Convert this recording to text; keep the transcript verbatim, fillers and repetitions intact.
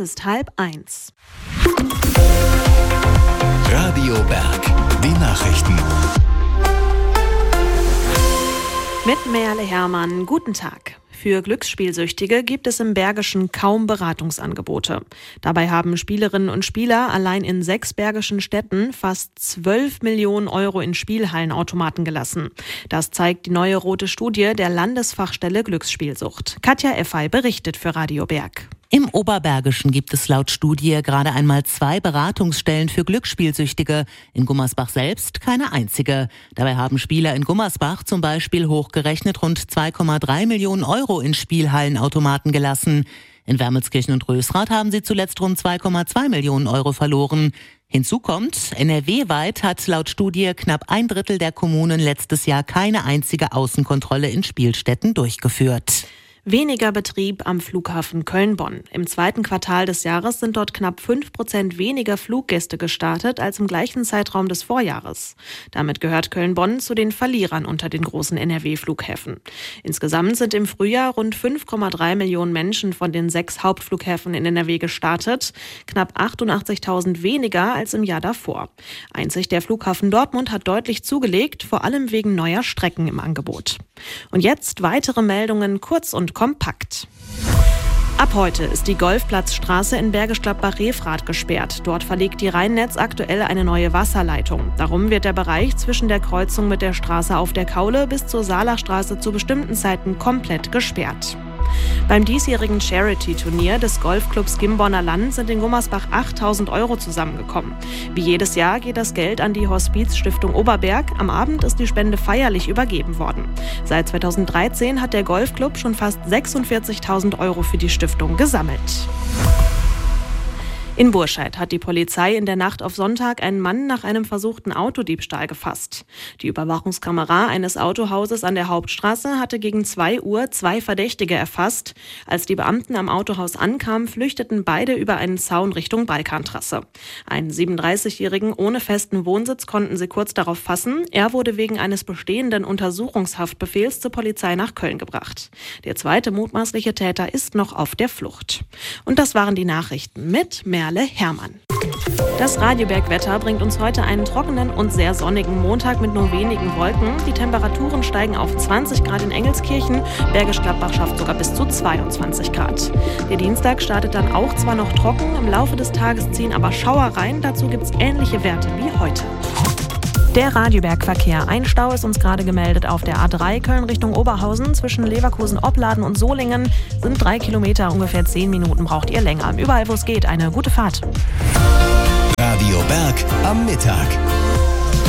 ist halb eins. Radio Berg, die Nachrichten. Mit Merle Hermann, guten Tag. Für Glücksspielsüchtige gibt es im Bergischen kaum Beratungsangebote. Dabei haben Spielerinnen und Spieler allein in sechs bergischen Städten fast zwölf Millionen Euro in Spielhallenautomaten gelassen. Das zeigt die neue rote Studie der Landesfachstelle Glücksspielsucht. Katja Effey berichtet für Radio Berg. Im Oberbergischen gibt es laut Studie gerade einmal zwei Beratungsstellen für Glücksspielsüchtige. In Gummersbach selbst keine einzige. Dabei haben Spieler in Gummersbach zum Beispiel hochgerechnet rund zwei Komma drei Millionen Euro in Spielhallenautomaten gelassen. In Wermelskirchen und Rösrath haben sie zuletzt rund zwei Komma zwei Millionen Euro verloren. Hinzu kommt, N R W-weit hat laut Studie knapp ein Drittel der Kommunen letztes Jahr keine einzige Außenkontrolle in Spielstätten durchgeführt. Weniger Betrieb am Flughafen Köln-Bonn. Im zweiten Quartal des Jahres sind dort knapp fünf Prozent weniger Fluggäste gestartet als im gleichen Zeitraum des Vorjahres. Damit gehört Köln-Bonn zu den Verlierern unter den großen N R W-Flughäfen. Insgesamt sind im Frühjahr rund fünf Komma drei Millionen Menschen von den sechs Hauptflughäfen in N R W gestartet, knapp achtundachtzigtausend weniger als im Jahr davor. Einzig der Flughafen Dortmund hat deutlich zugelegt, vor allem wegen neuer Strecken im Angebot. Und jetzt weitere Meldungen kurz und kompakt. Ab heute ist die Golfplatzstraße in Bergisch Gladbach-Refrath gesperrt. Dort verlegt die Rheinnetz aktuell eine neue Wasserleitung. Darum wird der Bereich zwischen der Kreuzung mit der Straße auf der Kaule bis zur Saalachstraße zu bestimmten Zeiten komplett gesperrt. Beim diesjährigen Charity-Turnier des Golfclubs Gimborner Land sind in Gummersbach achttausend Euro zusammengekommen. Wie jedes Jahr geht das Geld an die Hospiz-Stiftung Oberberg. Am Abend ist die Spende feierlich übergeben worden. Seit zweitausenddreizehn hat der Golfclub schon fast sechsundvierzigtausend Euro für die Stiftung gesammelt. In Burscheid hat die Polizei in der Nacht auf Sonntag einen Mann nach einem versuchten Autodiebstahl gefasst. Die Überwachungskamera eines Autohauses an der Hauptstraße hatte gegen zwei Uhr zwei Verdächtige erfasst. Als die Beamten am Autohaus ankamen, flüchteten beide über einen Zaun Richtung Balkantrasse. Einen siebenunddreißigjährigen ohne festen Wohnsitz konnten sie kurz darauf fassen. Er wurde wegen eines bestehenden Untersuchungshaftbefehls zur Polizei nach Köln gebracht. Der zweite mutmaßliche Täter ist noch auf der Flucht. Und das waren die Nachrichten mit Merle Hermann. Das Radio Berg-Wetter bringt uns heute einen trockenen und sehr sonnigen Montag mit nur wenigen Wolken. Die Temperaturen steigen auf zwanzig Grad in Engelskirchen. Bergisch Gladbach schafft sogar bis zu zweiundzwanzig Grad. Der Dienstag startet dann auch zwar noch trocken, im Laufe des Tages ziehen aber Schauer rein. Dazu gibt es ähnliche Werte wie heute. Der Radioberg-Verkehr. Ein Stau ist uns gerade gemeldet auf der A drei Köln Richtung Oberhausen. Zwischen Leverkusen-Opladen und Solingen sind drei Kilometer, ungefähr zehn Minuten braucht ihr länger. Überall, wo es geht, eine gute Fahrt. Radio Berg am Mittag.